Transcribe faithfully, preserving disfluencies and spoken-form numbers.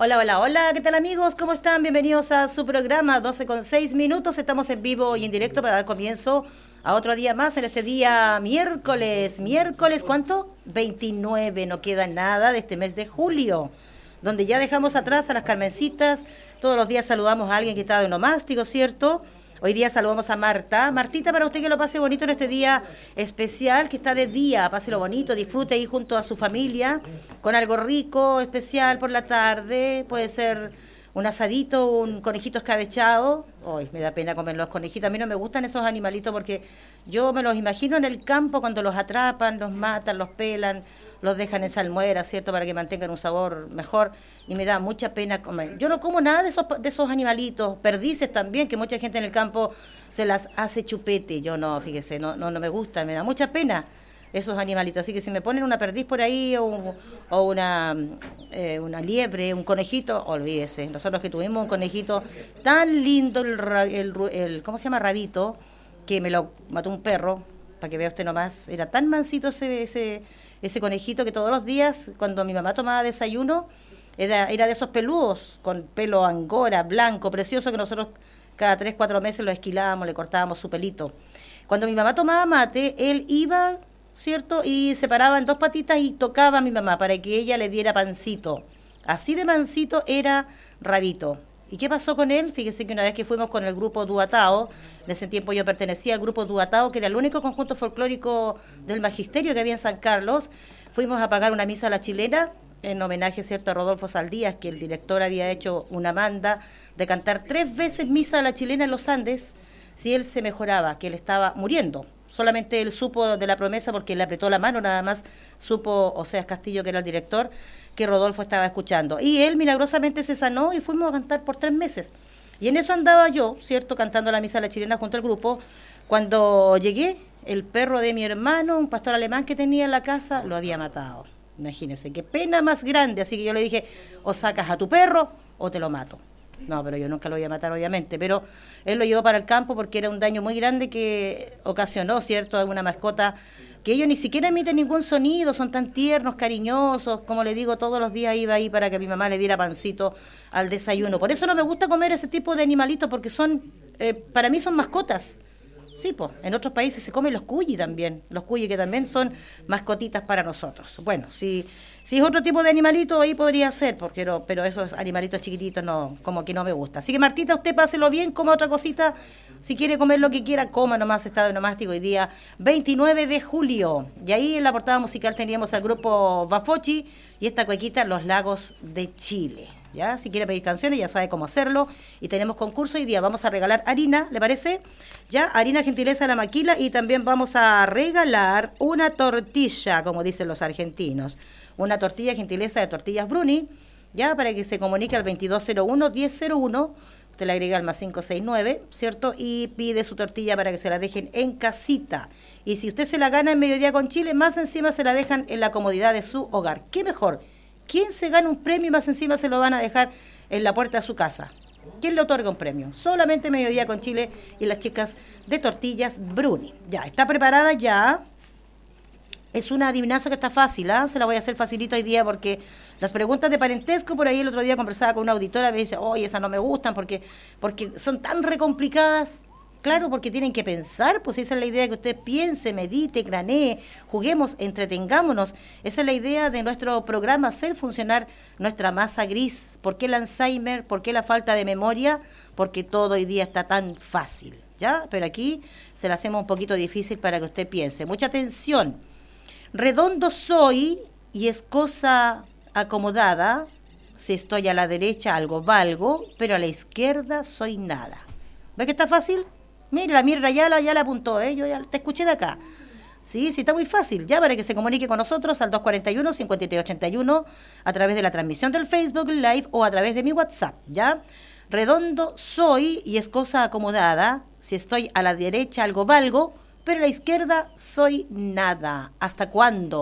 Hola, hola, hola, ¿qué tal amigos? ¿Cómo están? Bienvenidos a su programa doce con seis minutos. Estamos en vivo y en directo para dar comienzo a otro día más en este día miércoles. Miércoles, ¿cuánto? veintinueve, no queda nada de este mes de julio, donde ya dejamos atrás a las Carmencitas. Todos los días saludamos a alguien que está de onomástico, ¿cierto? Hoy día saludamos a Marta. Martita, para usted que lo pase bonito en este día especial, que está de día, páselo bonito, disfrute ahí junto a su familia, con algo rico, especial por la tarde, puede ser un asadito, un conejito escabechado. Hoy me da pena comer los conejitos, a mí no me gustan esos animalitos porque yo me los imagino en el campo cuando los atrapan, los matan, los pelan, los dejan en salmuera, ¿cierto?, para que mantengan un sabor mejor, y me da mucha pena comer. Yo no como nada de esos, de esos animalitos, perdices también, que mucha gente en el campo se las hace chupete. Yo no, fíjese, no, no, no me gusta, me da mucha pena esos animalitos. Así que si me ponen una perdiz por ahí o, o una, eh, una liebre, un conejito, olvídese. Nosotros que tuvimos un conejito tan lindo, el, el, el ¿cómo se llama? Rabito, que me lo mató un perro, para que vea usted nomás, era tan mansito ese... ese ese conejito que todos los días, cuando mi mamá tomaba desayuno, era, era de esos peludos, con pelo angora, blanco, precioso, que nosotros cada tres, cuatro meses lo esquilábamos, le cortábamos su pelito. Cuando mi mamá tomaba mate, él iba, ¿cierto?, y se paraba en dos patitas y tocaba a mi mamá para que ella le diera pancito. Así de mansito era Rabito. ¿Y qué pasó con él? Fíjese que una vez que fuimos con el grupo Duatao, en ese tiempo yo pertenecía al grupo Duatao, que era el único conjunto folclórico del magisterio que había en San Carlos, fuimos a pagar una misa a la chilena, en homenaje, ¿cierto?, a Rodolfo Saldías, que el director había hecho una manda de cantar tres veces misa a la chilena en los Andes, si él se mejoraba, que él estaba muriendo. Solamente él supo de la promesa porque le apretó la mano, nada más supo Oseas Castillo, que era el director, que Rodolfo estaba escuchando. Y él milagrosamente se sanó y fuimos a cantar por tres meses. Y en eso andaba yo, ¿cierto?, cantando la misa a la chilena junto al grupo. Cuando llegué, el perro de mi hermano, un pastor alemán que tenía en la casa, lo había matado. Imagínense, qué pena más grande. Así que yo le dije, o sacas a tu perro o te lo mato. No, pero yo nunca lo voy a matar, obviamente. Pero él lo llevó para el campo porque era un daño muy grande que ocasionó, ¿cierto?, a una mascota que ellos ni siquiera emiten ningún sonido, son tan tiernos, cariñosos. Como le digo, todos los días iba ahí para que mi mamá le diera pancito al desayuno. Por eso no me gusta comer ese tipo de animalitos, porque son, eh, para mí son mascotas. Sí, pues, en otros países se comen los cuyi también, los cuyi que también son mascotitas para nosotros. Bueno, si, si es otro tipo de animalito, ahí podría ser, porque no, pero esos animalitos chiquititos no, como que no me gusta. Así que Martita, usted páselo bien, coma otra cosita, si quiere comer lo que quiera, coma nomás, está de nomástico hoy día veintinueve de julio. Y ahí en la portada musical teníamos al grupo Bafochi y esta cuequita, Los Lagos de Chile. ¿Ya? Si quiere pedir canciones ya sabe cómo hacerlo, y tenemos concurso hoy día, vamos a regalar harina, ¿le parece? Ya, harina gentileza de la Maquila, y también vamos a regalar una tortilla, como dicen los argentinos, una tortilla gentileza de Tortillas Bruni, ya, para que se comunique al veintidós cero uno, diez cero uno, usted le agrega al más cinco seis nueve, ¿cierto? Y pide su tortilla para que se la dejen en casita, y si usted se la gana en Mediodía con Chile, más encima se la dejan en la comodidad de su hogar. ¿Qué mejor? ¿Quién se gana un premio y más encima se lo van a dejar en la puerta de su casa? ¿Quién le otorga un premio? Solamente Mediodía con Chile y las chicas de Tortillas Bruni. Ya, está preparada ya. Es una adivinanza que está fácil, ¿ah? ¿eh? Se la voy a hacer facilita hoy día porque las preguntas de parentesco, por ahí el otro día conversaba con una auditora, me dice, oye, esas no me gustan porque, porque son tan recomplicadas. Claro, porque tienen que pensar, pues esa es la idea, que usted piense, medite, cranee, juguemos, entretengámonos. Esa es la idea de nuestro programa, hacer funcionar nuestra masa gris. ¿Por qué el Alzheimer? ¿Por qué la falta de memoria? Porque todo hoy día está tan fácil, ¿ya? Pero aquí se la hacemos un poquito difícil para que usted piense. Mucha atención. Redondo soy y es cosa acomodada. Si estoy a la derecha algo valgo, pero a la izquierda soy nada. ¿Ve que está fácil? Mira, la Mirra ya la, ya la apuntó, ¿eh? Yo ya te escuché de acá. Sí, sí, está muy fácil. Ya, para que se comunique con nosotros al dos cuatro uno, cinco tres ocho uno a través de la transmisión del Facebook Live o a través de mi WhatsApp, ¿ya? Redondo soy y es cosa acomodada. Si estoy a la derecha algo valgo, pero a la izquierda soy nada. ¿Hasta cuándo?